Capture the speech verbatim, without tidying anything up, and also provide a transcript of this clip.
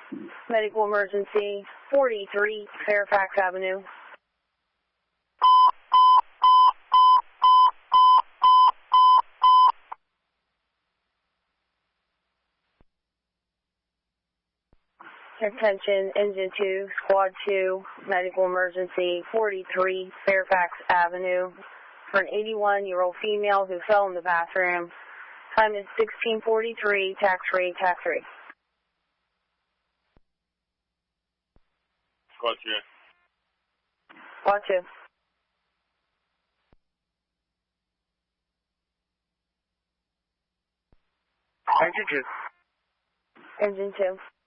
Medical emergency, forty-three Fairfax Avenue. Attention, Engine two, Squad two, medical emergency, forty-three Fairfax Avenue, for an eighty-one-year-old female who fell in the bathroom. Time is sixteen forty-three, tax-free, tax-free. Squad two. Squad two. Engine two. Engine two.